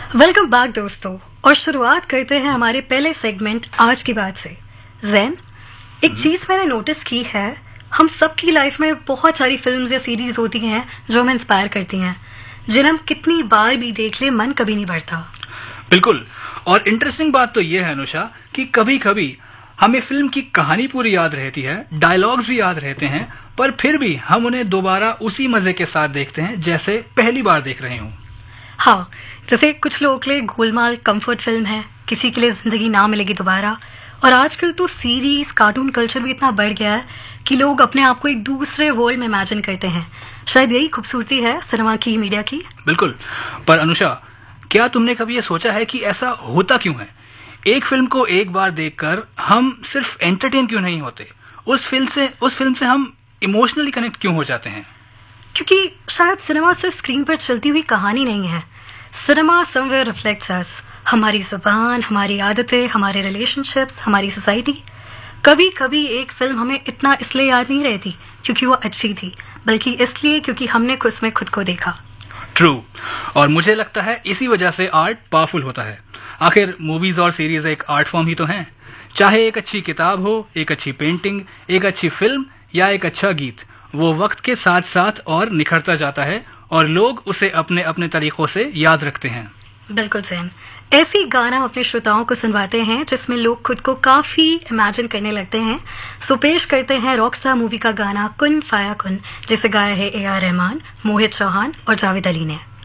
Welcome back दोस्तों। और शुरुआत करते हैं हमारे पहले सेगमेंट आज की बात से। जैन, एक चीज़ मैंने नोटिस की है, हम सबकी लाइफ में बहुत सारी फिल्म्स या सीरीज होती हैं जो हमें इंस्पायर करती हैं, जिन्हें हम कितनी बार भी देख ले मन कभी नहीं भरता। बिल्कुल। और इंटरेस्टिंग बात तो ये है अनुषा कि कभी कभी हमें फिल्म की कहानी पूरी याद रहती है, डायलॉग्स भी याद रहते हैं, पर फिर भी हम उन्हें दोबारा उसी मजे के साथ देखते हैं जैसे पहली बार देख रहे हों। हाँ, जैसे कुछ लोगों के लिए गोलमाल कंफर्ट फिल्म है, किसी के लिए जिंदगी ना मिलेगी दोबारा। और आजकल तो सीरीज कार्टून कल्चर भी इतना बढ़ गया है कि लोग अपने आप को एक दूसरे वर्ल्ड में इमेजिन करते हैं। शायद यही खूबसूरती है सिनेमा की, मीडिया की। बिल्कुल। पर अनुषा, क्या तुमने कभी ये सोचा है कि ऐसा होता क्यों है? एक फिल्म को एक बार देखकर हम सिर्फ एंटरटेन क्यों नहीं होते? उस फिल्म से हम इमोशनली कनेक्ट क्यों हो जाते हैं? क्योंकि शायद सिनेमा सिर्फ स्क्रीन पर चलती हुई कहानी नहीं है। सिनेमा समवेयर रिफ्लेक्ट्स अस, हमारी ज़ुबान, हमारी आदतें, हमारे रिलेशनशिप्स, हमारी सोसाइटी। कभी कभी एक फिल्म हमें इतना इसलिए याद नहीं रहती क्योंकि वो अच्छी थी, बल्कि इसलिए क्योंकि हमने उसमें खुद को देखा। ट्रू। और मुझे लगता है इसी वजह से आर्ट पावरफुल होता है। आखिर मूवीज और सीरीज एक आर्ट फॉर्म ही तो हैं। चाहे एक अच्छी किताब हो, एक अच्छी पेंटिंग, एक अच्छी फिल्म या एक अच्छा गीत, वो वक्त के साथ साथ और निखरता जाता है और लोग उसे अपने अपने तरीकों से याद रखते हैं। बिल्कुल सैन, ऐसी गाना अपने श्रोताओं को सुनवाते हैं जिसमें लोग खुद को काफ़ी इमेजिन करने लगते हैं। सो पेश करते हैं रॉकस्टार मूवी का गाना कुन फाया कुन, जिसे गाया है AR रहमान, मोहित चौहान और जावेद अली ने।